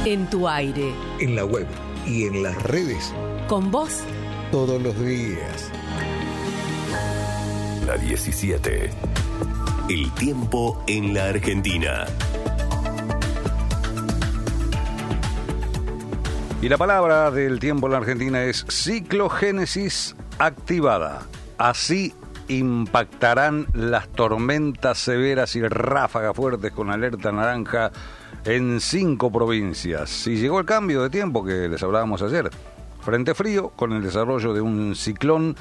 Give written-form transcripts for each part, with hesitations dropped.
En tu aire. En la web y en las redes. Con vos. Todos los días. La 17. El tiempo en la Argentina. Y la palabra del tiempo en la Argentina es ciclogénesis activada. Así impactarán las tormentas severas y ráfagas fuertes con alerta naranja en 5 provincias. Y llegó el cambio de tiempo que les hablábamos ayer. Frente frío, con el desarrollo de un ciclón,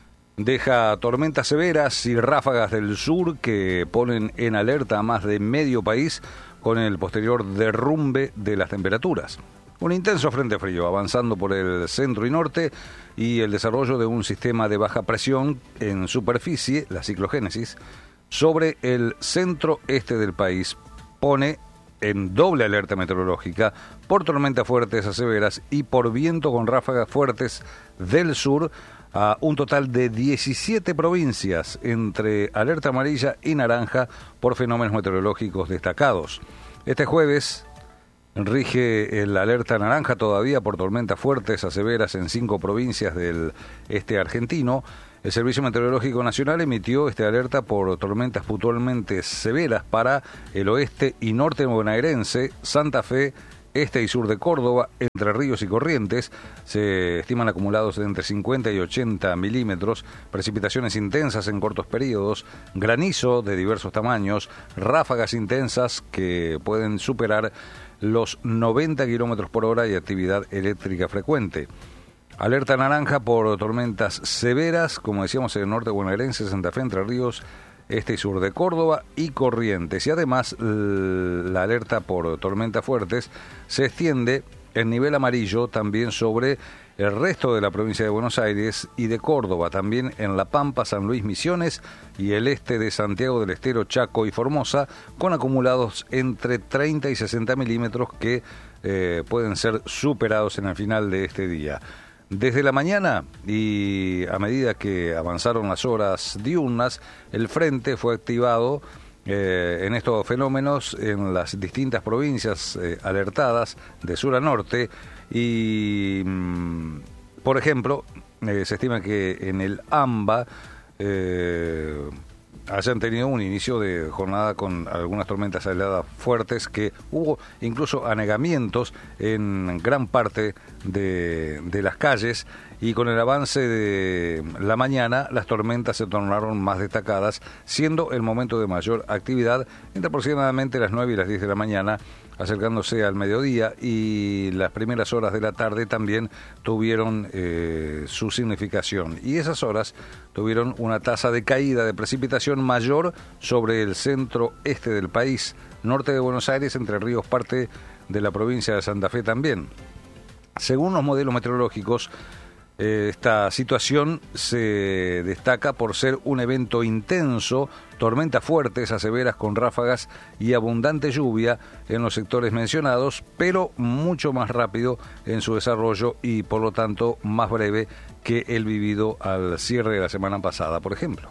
deja tormentas severas y ráfagas del sur que ponen en alerta a más de medio país con el posterior derrumbe de las temperaturas. Un intenso frente frío avanzando por el centro y norte y el desarrollo de un sistema de baja presión en superficie, la ciclogénesis, sobre el centro-este del país pone en doble alerta meteorológica por tormentas fuertes a severas y por viento con ráfagas fuertes del sur a un total de 17 provincias entre alerta amarilla y naranja por fenómenos meteorológicos destacados. Este jueves rige el alerta naranja todavía por tormentas fuertes a severas en 5 provincias del este argentino. El Servicio Meteorológico Nacional emitió esta alerta por tormentas puntualmente severas para el oeste y norte bonaerense, Santa Fe, este y sur de Córdoba, Entre Ríos y Corrientes. Se estiman acumulados de entre 50 y 80 milímetros, precipitaciones intensas en cortos periodos, granizo de diversos tamaños, ráfagas intensas que pueden superar los 90 kilómetros por hora y actividad eléctrica frecuente. Alerta naranja por tormentas severas, como decíamos, en el norte bonaerense, Santa Fe, Entre Ríos, este y sur de Córdoba y Corrientes. Y además la alerta por tormentas fuertes se extiende en nivel amarillo también sobre el resto de la provincia de Buenos Aires y de Córdoba, también en La Pampa, San Luis, Misiones y el este de Santiago del Estero, Chaco y Formosa, con acumulados entre 30 y 60 milímetros que pueden ser superados en el final de este día. Desde la mañana y a medida que avanzaron las horas diurnas, el frente fue activado en estos fenómenos en las distintas provincias alertadas de sur a norte y, por ejemplo, se estima que en el AMBA hayan tenido un inicio de jornada con algunas tormentas aisladas fuertes, que hubo incluso anegamientos en gran parte de las calles, y con el avance de la mañana las tormentas se tornaron más destacadas, siendo el momento de mayor actividad entre aproximadamente las 9 y las 10 de la mañana, acercándose al mediodía, y las primeras horas de la tarde también tuvieron su significación, y esas horas tuvieron una tasa de caída de precipitación mayor sobre el centro este del país, norte de Buenos Aires, Entre Ríos, parte de la provincia de Santa Fe también. Según los modelos meteorológicos, esta situación se destaca por ser un evento intenso, tormentas fuertes a severas con ráfagas y abundante lluvia en los sectores mencionados, pero mucho más rápido en su desarrollo y por lo tanto más breve que el vivido al cierre de la semana pasada, por ejemplo.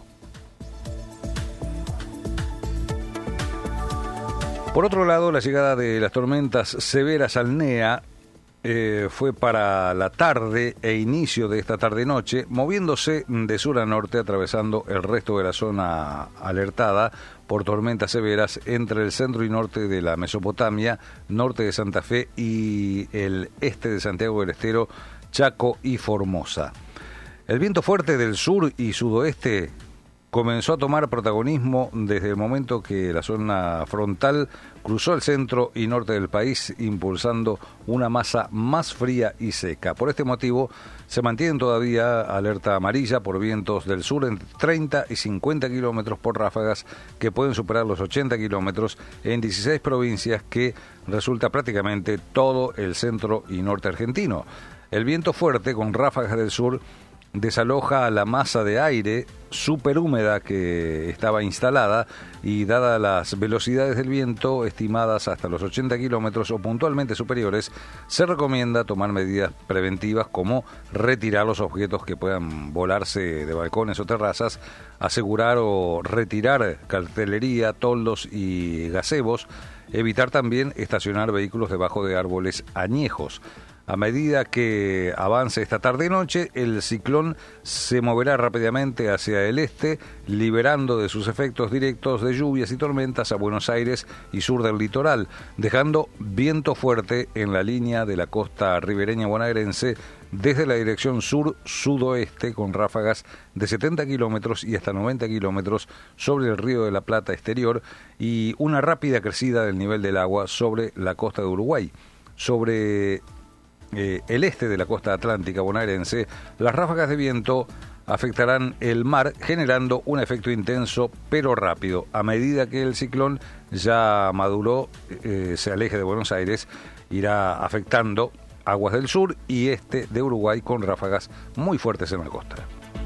Por otro lado, la llegada de las tormentas severas al NEA fue para la tarde e inicio de esta tarde-noche, moviéndose de sur a norte, atravesando el resto de la zona alertada por tormentas severas entre el centro y norte de la Mesopotamia, norte de Santa Fe y el este de Santiago del Estero, Chaco y Formosa. El viento fuerte del sur y sudoeste comenzó a tomar protagonismo desde el momento que la zona frontal cruzó el centro y norte del país, impulsando una masa más fría y seca. Por este motivo, se mantienen todavía alerta amarilla por vientos del sur entre 30 y 50 kilómetros por ráfagas que pueden superar los 80 kilómetros en 16 provincias, que resulta prácticamente todo el centro y norte argentino. El viento fuerte con ráfagas del sur desaloja la masa de aire superhúmeda que estaba instalada y dadas las velocidades del viento estimadas hasta los 80 kilómetros o puntualmente superiores, se recomienda tomar medidas preventivas como retirar los objetos que puedan volarse de balcones o terrazas, asegurar o retirar cartelería, toldos y gazebos, evitar también estacionar vehículos debajo de árboles añejos. A medida que avance esta tarde-noche, el ciclón se moverá rápidamente hacia el este, liberando de sus efectos directos de lluvias y tormentas a Buenos Aires y sur del litoral, dejando viento fuerte en la línea de la costa ribereña bonaerense desde la dirección sur-sudoeste, con ráfagas de 70 kilómetros y hasta 90 kilómetros sobre el Río de la Plata exterior y una rápida crecida del nivel del agua sobre la costa de Uruguay. Sobre el este de la costa atlántica bonaerense, las ráfagas de viento afectarán el mar, generando un efecto intenso pero rápido. A medida que el ciclón ya maduró, se aleje de Buenos Aires, irá afectando aguas del sur y este de Uruguay con ráfagas muy fuertes en la costa.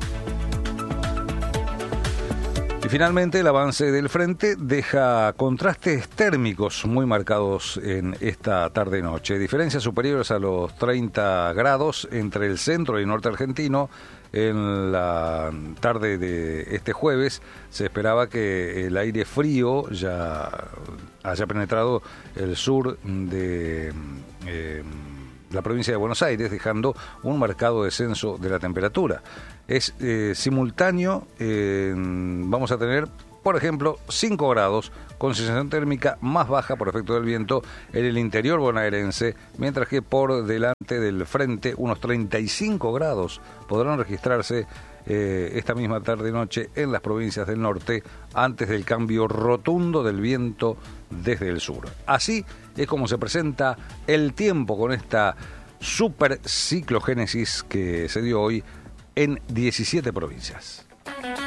Y finalmente el avance del frente deja contrastes térmicos muy marcados en esta tarde-noche. Diferencias superiores a los 30 grados entre el centro y el norte argentino. En la tarde de este jueves se esperaba que el aire frío ya haya penetrado el sur de la provincia de Buenos Aires, dejando un marcado descenso de la temperatura. Es simultáneo, vamos a tener, por ejemplo, 5 grados con sensación térmica más baja por efecto del viento en el interior bonaerense, mientras que por delante del frente unos 35 grados podrán registrarse esta misma tarde-noche en las provincias del norte, antes del cambio rotundo del viento desde el sur. Así es como se presenta el tiempo con esta super ciclogénesis que se dio hoy en 17 provincias.